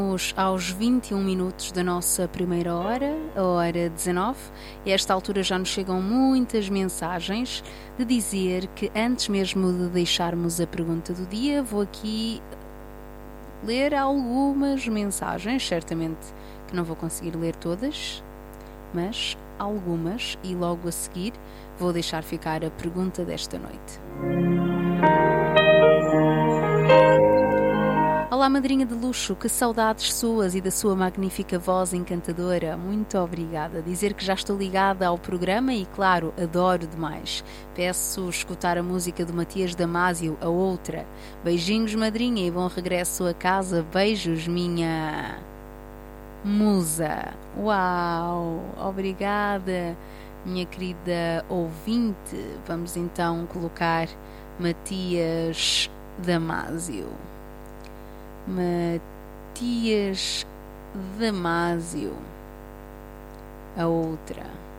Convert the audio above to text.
Aos 21 minutos da nossa primeira hora, a hora 19, e a esta altura já nos chegam muitas mensagens de dizer que antes mesmo de deixarmos a pergunta do dia, vou aqui ler algumas mensagens, certamente que não vou conseguir ler todas, mas algumas, e logo a seguir vou deixar ficar a pergunta desta noite. Olá, madrinha de luxo, que saudades suas e da sua magnífica voz encantadora. Muito obrigada. Dizer que já estou ligada ao programa e, claro, adoro demais. Peço escutar a música do Matias Damasio, a outra. Beijinhos, madrinha, e bom regresso a casa. Beijos, minha musa. Uau, obrigada, minha querida ouvinte. Vamos então colocar Matias Damasio. Matias Damasio, a outra.